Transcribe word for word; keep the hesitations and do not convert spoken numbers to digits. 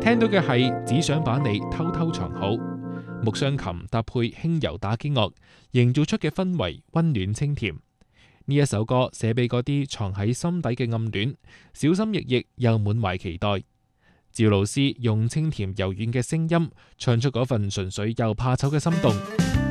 聽到嘅係只想把你偷偷藏好，木箱琴搭配輕柔打擊樂，營造出嘅氛圍溫暖清甜。呢一首歌寫俾嗰啲藏喺心底嘅暗戀，小心翼翼又滿懷期待。趙老師用清甜柔軟嘅聲音唱出嗰份純粹又怕醜嘅心動。